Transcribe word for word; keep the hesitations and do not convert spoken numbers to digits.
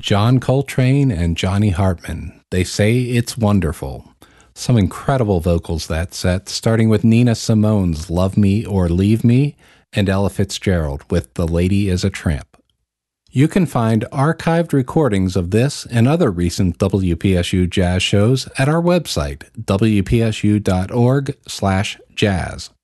John Coltrane and Johnny Hartman. They say it's wonderful. Some incredible vocals that set, starting with Nina Simone's Love Me or Leave Me, and Ella Fitzgerald with The Lady is a Tramp. You can find archived recordings of this and other recent W P S U jazz shows at our website, w p s u dot org slash jazz.